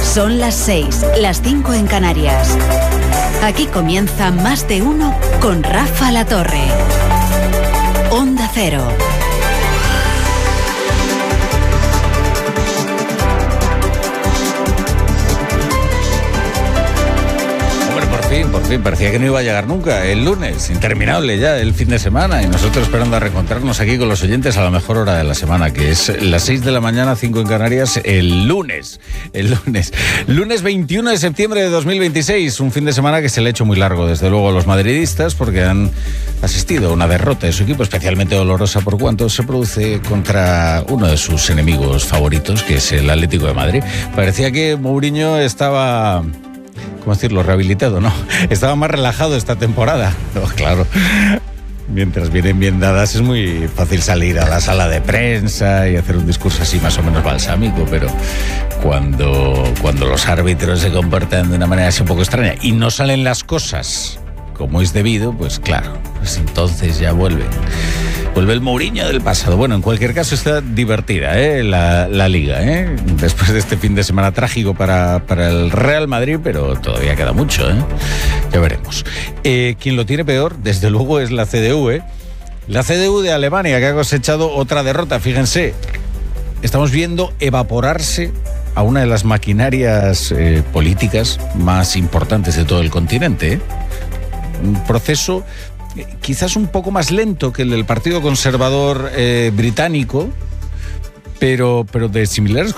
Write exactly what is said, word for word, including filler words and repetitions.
Son las seis, las cinco en Canarias. Aquí comienza Más de Uno con Rafa La Torre. Onda Cero. Por fin, por fin, parecía que no iba a llegar nunca. El lunes, interminable ya, el fin de semana. Y nosotros esperando a reencontrarnos aquí con los oyentes a la mejor hora de la semana, que es las seis de la mañana, cinco en Canarias, el lunes. El lunes. Lunes veintiuno de septiembre de dos mil veintiséis. Un fin de semana que se le ha hecho muy largo, desde luego, a los madridistas, porque han asistido a una derrota de su equipo, especialmente dolorosa por cuanto se produce contra uno de sus enemigos favoritos, que es el Atlético de Madrid. Parecía que Mourinho estaba... ¿cómo decirlo? Rehabilitado, ¿no? Estaba más relajado esta temporada. No, claro. Mientras vienen bien dadas es muy fácil salir a la sala de prensa y hacer un discurso así más o menos balsámico, pero cuando, cuando los árbitros se comportan de una manera así un poco extraña y no salen las cosas como es debido, pues claro, pues entonces ya vuelve. Vuelve el Mourinho del pasado. Bueno, en cualquier caso está divertida, ¿eh? la, la Liga, ¿eh? Después de este fin de semana trágico para, para el Real Madrid, pero todavía queda mucho, ¿eh? Ya veremos. Eh, quien lo tiene peor, desde luego, es la C D U, ¿eh? La C D U de Alemania, que ha cosechado otra derrota. Fíjense, estamos viendo evaporarse a una de las maquinarias eh, políticas más importantes de todo el continente, ¿eh? Un proceso quizás un poco más lento que el del Partido Conservador eh, británico, pero, pero de similares